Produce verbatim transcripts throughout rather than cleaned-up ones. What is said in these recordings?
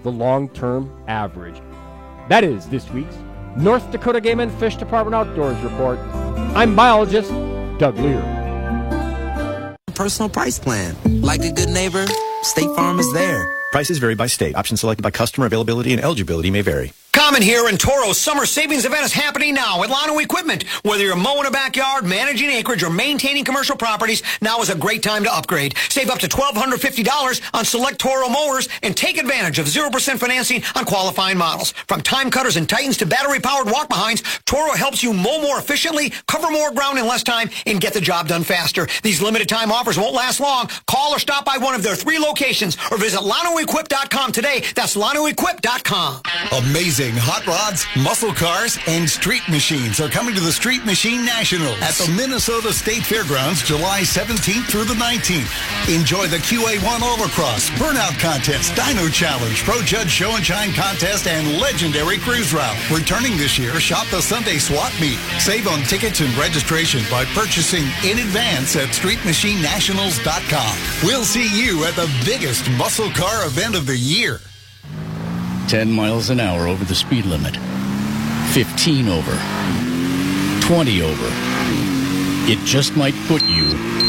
the long-term average. That is this week's North Dakota Game and Fish Department Outdoors Report. I'm biologist Doug Lear. Personal price plan. Like a good neighbor, State Farm is there. Prices vary by state. Options selected by customer. Availability and eligibility may vary. Common here in Toro's summer savings event is happening now at Lano Equipment. Whether you're mowing a backyard, managing acreage, or maintaining commercial properties, now is a great time to upgrade. Save up to one thousand two hundred fifty dollars on select Toro mowers and take advantage of zero percent financing on qualifying models. From time cutters and Titans to battery-powered walk-behinds, Toro helps you mow more efficiently, cover more ground in less time, and get the job done faster. These limited-time offers won't last long. Call or stop by one of their three locations or visit Lano Equip dot com today. That's Lano Equip dot com. Amazing hot rods, muscle cars, and street machines are coming to the Street Machine Nationals at the Minnesota State Fairgrounds July seventeenth through the nineteenth. Enjoy the Q A one Overcross, Burnout Contest, Dyno Challenge, Pro Judge Show and Shine Contest, and legendary cruise route. Returning this year, shop the Sunday Swap Meet. Save on tickets and registration by purchasing in advance at street machine nationals dot com. We'll see you at the biggest muscle car event of the year. ten miles an hour over the speed limit. fifteen over. twenty over. It just might put you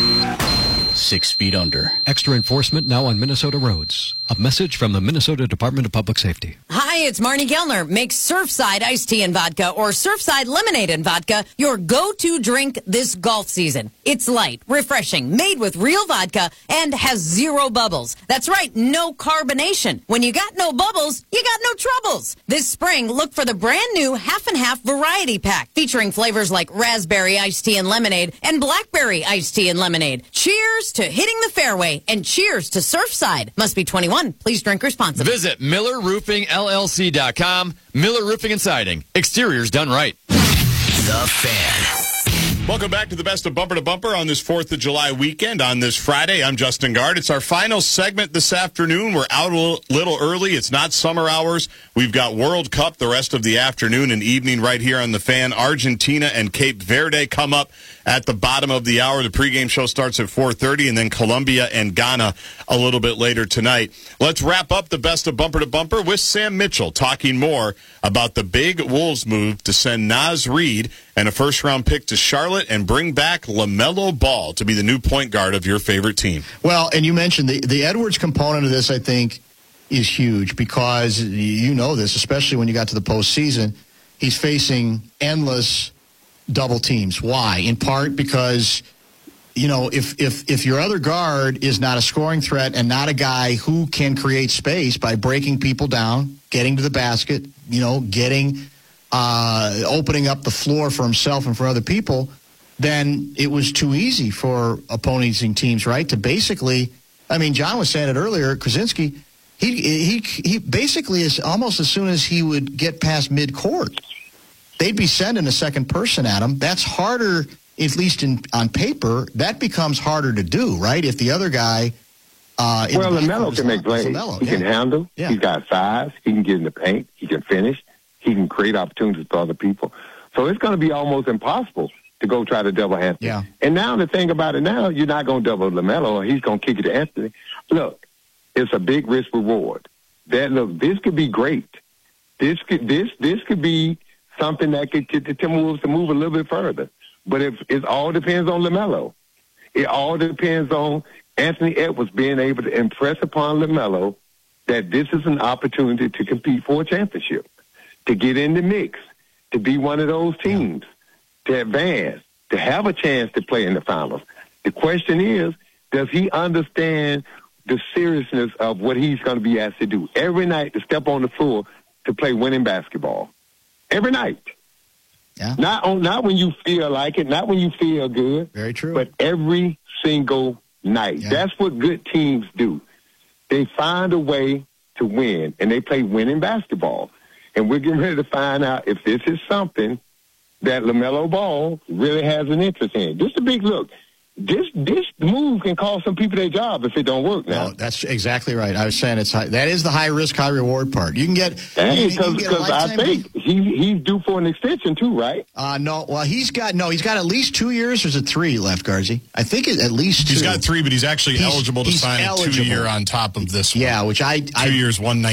six feet under. Extra enforcement now on Minnesota roads. A message from the Minnesota Department of Public Safety. Hi, it's Marnie Gellner. Make Surfside iced tea and vodka or Surfside lemonade and vodka your go-to drink this golf season. It's light, refreshing, made with real vodka, and has zero bubbles. That's right, no carbonation. When you got no bubbles, you got no troubles. This spring, look for the brand new half and half variety pack featuring flavors like raspberry iced tea and lemonade and blackberry iced tea and lemonade. Cheers to hitting the fairway and cheers to Surfside. Must be twenty-one. Please drink responsibly. Visit Miller Roofing L L C dot com. Miller Roofing and Siding. Exteriors done right. The Fan. Welcome back to the Best of Bumper to Bumper on this fourth of July weekend. On this Friday, I'm Justin Gard. It's our final segment this afternoon. We're out a little early. It's not summer hours. We've got World Cup the rest of the afternoon and evening right here on the Fan. Argentina and Cape Verde come up at the bottom of the hour. The pregame show starts at four thirty, and then Colombia and Ghana a little bit later tonight. Let's wrap up the Best of Bumper to Bumper with Sam Mitchell talking more about the big Wolves move to send Naz Reid and a first-round pick to Charlotte and bring back LaMelo Ball to be the new point guard of your favorite team. Well, and you mentioned the, the Edwards component of this, I think, is huge because you know this, especially when you got to the postseason. He's facing endless double teams. Why? In part because, you know, if, if, if your other guard is not a scoring threat and not a guy who can create space by breaking people down, getting to the basket, you know, getting uh, opening up the floor for himself and for other people, then it was too easy for opposing teams, right, to basically, I mean, John was saying it earlier, Krasinski, he, he, he basically is almost as soon as he would get past midcourt, they'd be sending a second person at him. That's harder, at least in, on paper. That becomes harder to do, right? If the other guy... Uh, well, LaMelo can make plays. LaMelo, he yeah. can handle. Yeah. He's got size. He can get in the paint. He can finish. He can create opportunities for other people. So it's going to be almost impossible to go try to double Anthony. Yeah. And now the thing about it now, you're not going to double LaMelo or he's going to kick it to Anthony. Look, it's a big risk reward. That look, this could be great. This could this this could be something that could get the Timberwolves to move a little bit further. But if it all depends on LaMelo. It all depends on Anthony Edwards being able to impress upon LaMelo that this is an opportunity to compete for a championship, to get in the mix, to be one of those teams, to advance, to have a chance to play in the finals. The question is, does he understand the seriousness of what he's going to be asked to do every night, to step on the floor to play winning basketball? Every night. Yeah. Not on, not when you feel like it, not when you feel good. Very true. But every single night. Yeah. That's what good teams do. They find a way to win, and they play winning basketball. And we're getting ready to find out if this is something that LaMelo Ball really has an interest in. This is a big look. This this move can cost some people their job if it don't work now. No, that's exactly right. I was saying it's high, that is the high risk, high reward part. You can get because I think he he's due for an extension too, right? Uh no, well he's got no, he's got at least two years. Or is it three left, Garzy? I think it, at least two. He's got three, but he's actually he's, eligible to he's sign eligible. a two year on top of this one. Yeah, which I two I, years, one night.